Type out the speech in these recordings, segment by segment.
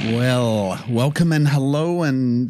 Well, welcome and hello and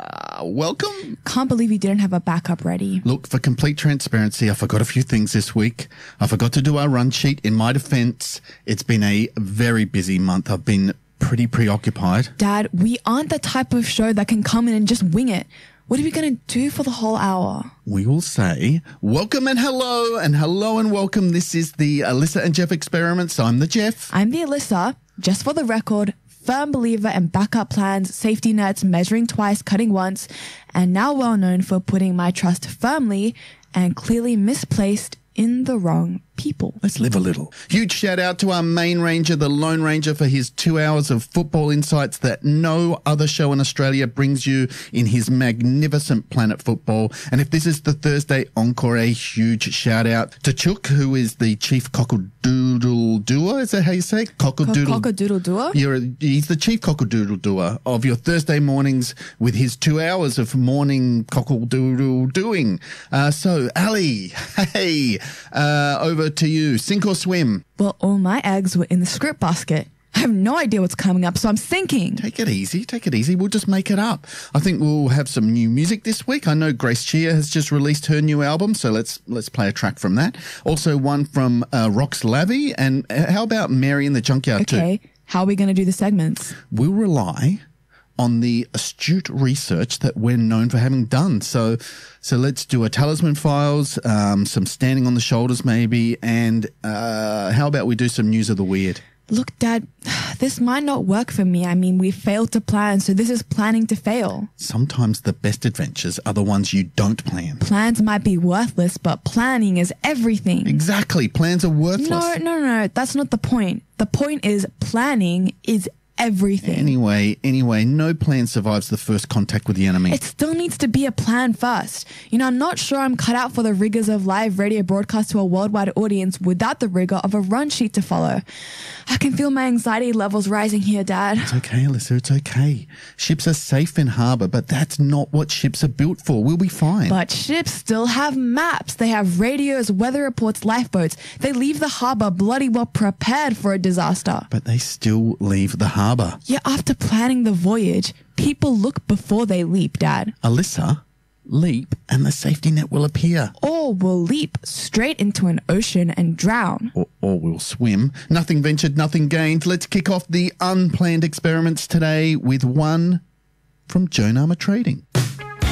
welcome. Can't believe you didn't have a backup ready. Look, for complete transparency, I forgot a few things this week. I forgot to do our run sheet. In my defense, it's been a very busy month. I've been pretty preoccupied. Dad, we aren't the type of show that can come in and just wing it. What are we going to do for the whole hour? We will say welcome and hello and welcome. This is the Alyssa and Jeff Experiments. I'm the Jeff. I'm the Alyssa. Just for the record, firm believer in backup plans, safety nets, measuring twice, cutting once, and now well known for putting my trust firmly and clearly misplaced in the wrong people. Let's live a little. Huge shout out to our main ranger, the Lone Ranger, for his 2 hours of football insights that no other show in Australia brings you in his magnificent Planet Football. And if this is the Thursday encore, a huge shout out to Chook, who is the chief cockle-doodle doer. Is that how you say it? Cockle-doodle doer? He's the chief cockle-doodle doer of your Thursday mornings with his 2 hours of morning cockle-doodle doing. So, Ali, hey, over to you. Sink or swim? Well, all my eggs were in the script basket. I have no idea what's coming up, so I'm sinking. Take it easy. Take it easy. We'll just make it up. I think we'll have some new music this week. I know Grace Chia has just released her new album, so let's play a track from that. Also one from Rox Lavy. And how about Mary in the Junkyard too? Okay, how are we going to do the segments? We'll rely on the astute research that we're known for having done. So let's do a Talisman Files, some Standing on the Shoulders maybe, and how about we do some News of the Weird? Look, Dad, this might not work for me. I mean, we failed to plan, so this is planning to fail. Sometimes the best adventures are the ones you don't plan. Plans might be worthless, but planning is everything. Exactly. Plans are worthless. No. That's not the point. The point is planning is everything. Anyway, no plan survives the first contact with the enemy. It still needs to be a plan first. You know, I'm not sure I'm cut out for the rigors of live radio broadcast to a worldwide audience without the rigor of a run sheet to follow. I can feel my anxiety levels rising here, Dad. It's okay, Alyssa, it's okay. Ships are safe in harbour, but that's not what ships are built for. We'll be fine. But ships still have maps. They have radios, weather reports, lifeboats. They leave the harbour bloody well prepared for a disaster. But they still leave the harbour. Yeah, after planning the voyage, people look before they leap, Dad. Alyssa, leap and the safety net will appear. Or we'll leap straight into an ocean and drown. Or we'll swim. Nothing ventured, nothing gained. Let's kick off the unplanned experiments today with one from Joan Armour Trading.